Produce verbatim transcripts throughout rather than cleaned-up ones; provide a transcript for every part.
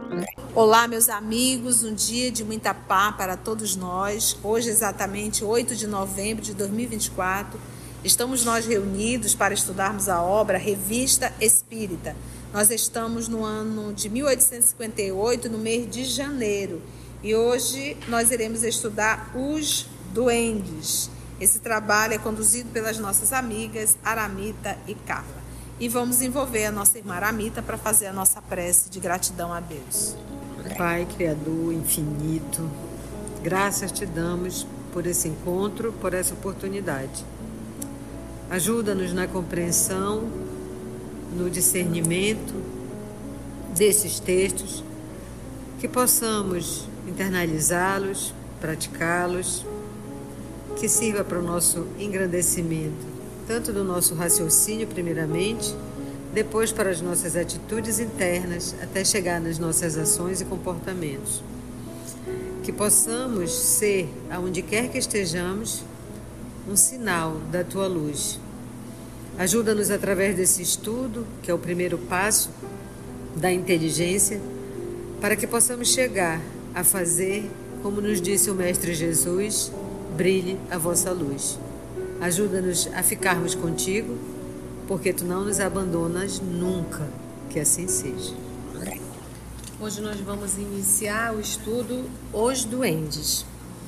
Olá, meus amigos, um dia de muita paz para todos nós. Hoje, exatamente oito de novembro de dois mil e vinte e quatro, estamos nós reunidos para estudarmos a obra Revista Espírita. Nós estamos no ano de mil oitocentos e cinquenta e oito, no mês de janeiro, e hoje nós iremos estudar Os Duendes. Esse trabalho é conduzido pelas nossas amigas Aramita e Carla. E vamos envolver a nossa irmã Aramita para fazer a nossa prece de gratidão a Deus. Pai Criador infinito, graças te damos por esse encontro, por essa oportunidade. Ajuda-nos na compreensão, no discernimento desses textos, que possamos internalizá-los, praticá-los, que sirva para o nosso engrandecimento, tanto do nosso raciocínio, primeiramente, depois para as nossas atitudes internas, até chegar nas nossas ações e comportamentos. Que possamos ser, aonde quer que estejamos, um sinal da tua luz. Ajuda-nos através desse estudo, que é o primeiro passo da inteligência, para que possamos chegar a fazer, como nos disse o Mestre Jesus, brilhe a vossa luz. Ajuda-nos a ficarmos contigo, porque tu não nos abandonas nunca, que assim seja. Hoje nós vamos iniciar o estudo Os Duendes.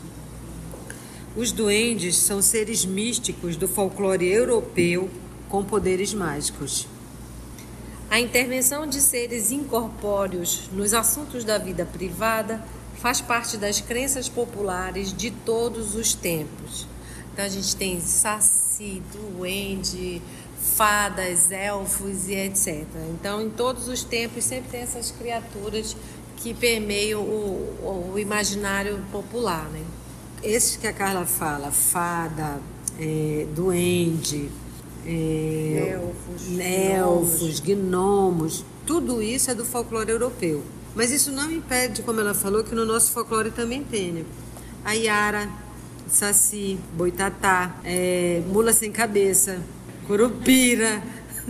Os duendes são seres místicos do folclore europeu com poderes mágicos. A intervenção de seres incorpóreos nos assuntos da vida privada faz parte das crenças populares de todos os tempos. Então a gente tem saci, duende, fadas, elfos e etcétera. Então, em todos os tempos, sempre tem essas criaturas que permeiam o, o imaginário popular, né? Esses que a Carla fala, fada, é, duende, é, elfos, elfos, gnomos, tudo isso é do folclore europeu. Mas isso não impede, como ela falou, que no nosso folclore também tem, né? A Yara, saci, boitatá, é, mula sem cabeça, curupira,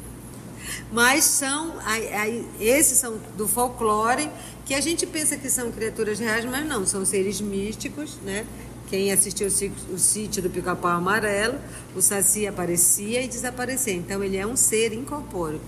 mas são, esses são do folclore, que a gente pensa que são criaturas reais, mas não, são seres místicos, né? Quem assistiu o Sítio do Pica-Pau Amarelo, o saci aparecia e desaparecia, então ele é um ser incorpóreo.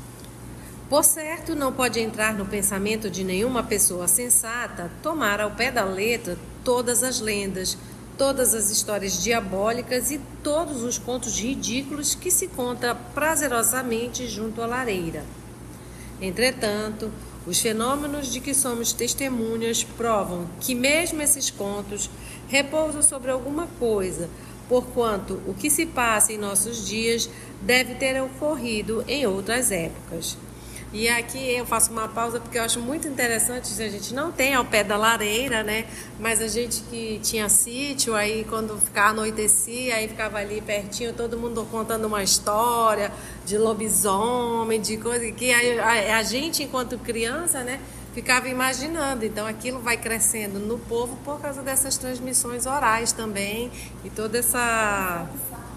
Por certo, não pode entrar no pensamento de nenhuma pessoa sensata tomar ao pé da letra todas as lendas, todas as histórias diabólicas e todos os contos ridículos que se conta prazerosamente junto à lareira. Entretanto, os fenômenos de que somos testemunhas provam que mesmo esses contos repousam sobre alguma coisa, porquanto o que se passa em nossos dias deve ter ocorrido em outras épocas. E aqui eu faço uma pausa porque eu acho muito interessante, a gente não tem ao pé da lareira, né? Mas a gente que tinha sítio, aí quando ficava anoitecia, aí ficava ali pertinho, todo mundo contando uma história de lobisomem, de coisa que a, a, a gente, enquanto criança, né, ficava imaginando. Então aquilo vai crescendo no povo por causa dessas transmissões orais também e toda essa...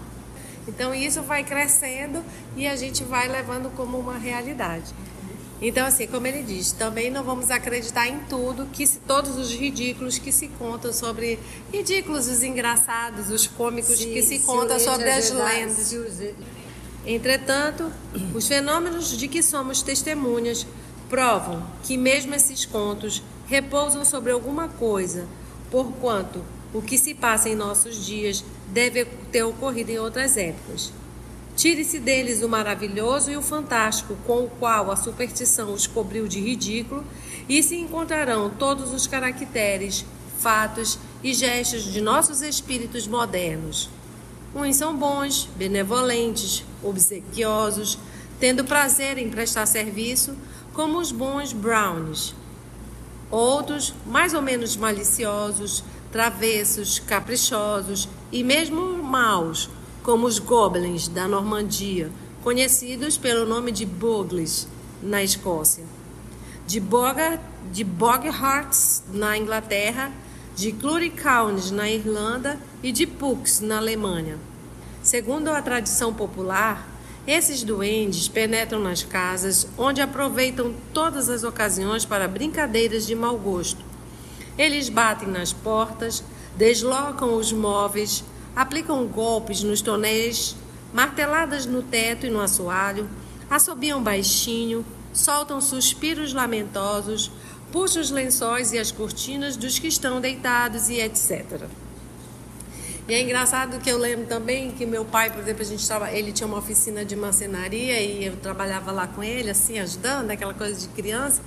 Então isso vai crescendo e a gente vai levando como uma realidade. Então, assim, como ele diz, também não vamos acreditar em tudo, que se, todos os ridículos que se contam sobre... Ridículos, os engraçados, os cômicos Sim, que se contam sobre as lendas. Os... Entretanto, os fenômenos de que somos testemunhas provam que mesmo esses contos repousam sobre alguma coisa, porquanto o que se passa em nossos dias deve ter ocorrido em outras épocas. Tire-se deles o maravilhoso e o fantástico, com o qual a superstição os cobriu de ridículo, e se encontrarão todos os caracteres, fatos e gestos de nossos espíritos modernos. Uns são bons, benevolentes, obsequiosos, tendo prazer em prestar serviço, como os bons brownies. Outros, mais ou menos maliciosos, travessos, caprichosos e mesmo maus, como os goblins da Normandia, conhecidos pelo nome de Bogles, na Escócia, de, Bogart, de Bogharts, na Inglaterra, de Cluricaunes, na Irlanda, e de Pucks, na Alemanha. Segundo a tradição popular, Esses duendes penetram nas casas, onde aproveitam todas as ocasiões para brincadeiras de mau gosto. Eles batem nas portas, deslocam os móveis, aplicam golpes nos tonéis, marteladas no teto e no assoalho, assobiam baixinho, soltam suspiros lamentosos, puxam os lençóis e as cortinas dos que estão deitados e etcétera. E é engraçado que eu lembro também que meu pai, por exemplo, a gente tava, ele tinha uma oficina de marcenaria e eu trabalhava lá com ele, assim, ajudando, aquela coisa de criança.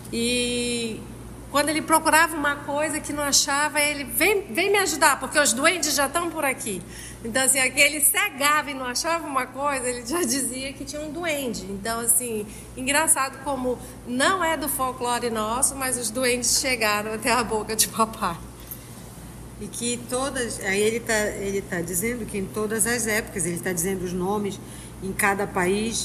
E quando ele procurava uma coisa que não achava, ele vem, vem me ajudar, porque os duendes já estão por aqui. Então, assim, aquele cegava e não achava uma coisa, ele já dizia que tinha um duende. Então, assim, engraçado como não é do folclore nosso, mas os duendes chegaram até a boca de papai. E que todas, aí ele está ele tá dizendo que em todas as épocas, ele está dizendo os nomes em cada país,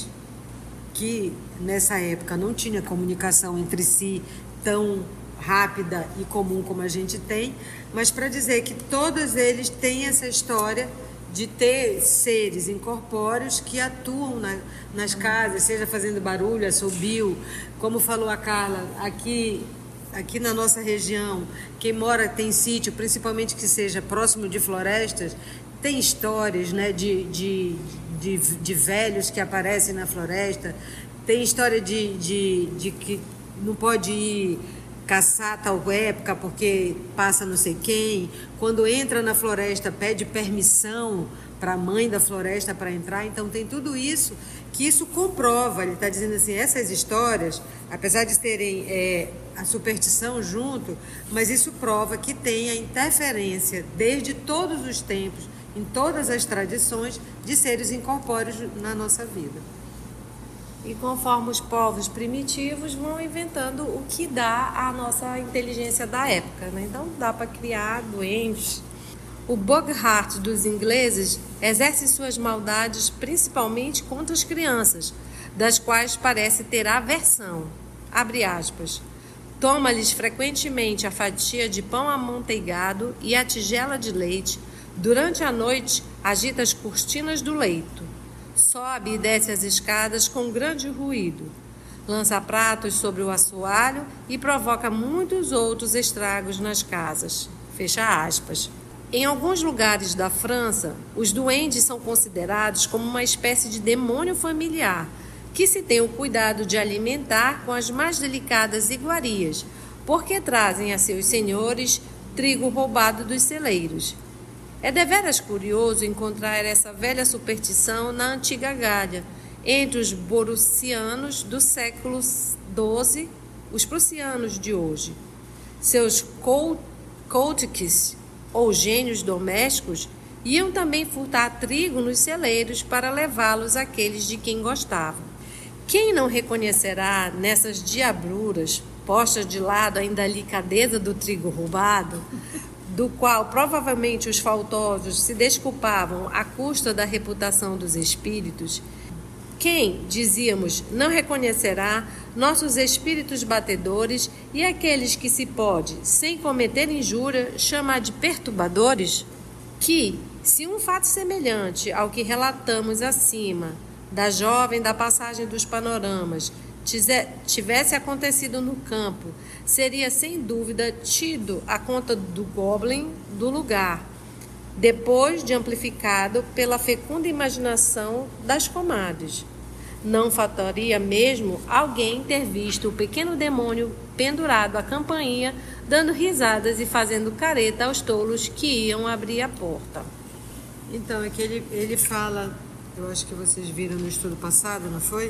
que nessa época não tinha comunicação entre si tão rápida e comum como a gente tem, mas para dizer que todos eles têm essa história de ter seres incorpóreos que atuam na, nas casas, seja fazendo barulho, assobio, como falou a Carla, aqui... Aqui na nossa região, quem mora tem sítio, principalmente que seja próximo de florestas, tem histórias, né, de, de, de, de velhos que aparecem na floresta, tem história de, de, de que não pode ir caçar tal época porque passa não sei quem, quando entra na floresta pede permissão para a mãe da floresta para entrar. Então tem tudo isso, que isso comprova, ele está dizendo assim, essas histórias, apesar de terem é, a superstição junto, mas isso prova que tem a interferência desde todos os tempos, em todas as tradições, de seres incorpóreos na nossa vida. E conforme os povos primitivos vão inventando o que dá à nossa inteligência da época, né? Então dá para criar duendes. O Bogart dos ingleses exerce suas maldades principalmente contra as crianças, das quais parece ter aversão. Abre aspas. Toma-lhes frequentemente a fatia de pão amanteigado e a tigela de leite. Durante a noite, agita as cortinas do leito. Sobe e desce as escadas com grande ruído. Lança pratos sobre o assoalho e provoca muitos outros estragos nas casas. Fecha aspas. Em alguns lugares da França, os duendes são considerados como uma espécie de demônio familiar, que se tem o cuidado de alimentar com as mais delicadas iguarias, porque trazem a seus senhores trigo roubado dos celeiros. É deveras curioso encontrar essa velha superstição na antiga Gália, entre os borussianos do século doze, os prussianos de hoje. Seus cautiques, ou gênios domésticos, iam também furtar trigo nos celeiros para levá-los àqueles de quem gostavam. Quem não reconhecerá nessas diabluras, postas de lado a indelicadeza do trigo roubado, do qual provavelmente os faltosos se desculpavam à custa da reputação dos espíritos? Quem, dizíamos, não reconhecerá nossos espíritos batedores e aqueles que se pode, sem cometer injúria, chamar de perturbadores? Que, se um fato semelhante ao que relatamos acima, da jovem da passagem dos panoramas, tivesse acontecido no campo, seria sem dúvida tido a conta do goblin do lugar, depois de amplificado pela fecunda imaginação das comadres. Não faltaria mesmo alguém ter visto o pequeno demônio pendurado à campainha, dando risadas e fazendo careta aos tolos que iam abrir a porta. Então, é que ele, ele fala, eu acho que vocês viram no estudo passado, não foi?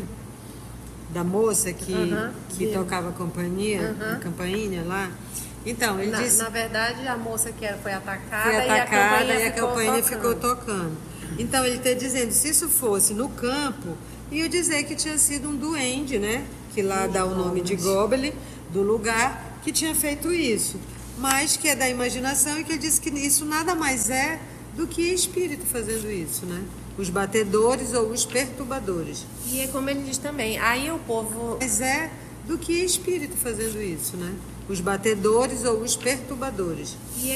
Da moça que, uh-huh, que tocava a campainha, uh-huh. a campainha lá. Então, ele na, disse... Na verdade, a moça que foi atacada, foi atacada e a campainha, e a ficou, campainha tocando. ficou tocando. Então, ele está dizendo, se isso fosse no campo, ia dizer que tinha sido um duende, né? Que lá Os dá o nome de Goblin, do lugar, que tinha feito isso. Mas que é da imaginação e que ele disse que isso nada mais é do que espírito fazendo isso, né? Os batedores ou os perturbadores. E é como ele diz também, aí o povo... Mas é do que espírito fazendo isso, né? Os batedores ou os perturbadores. E é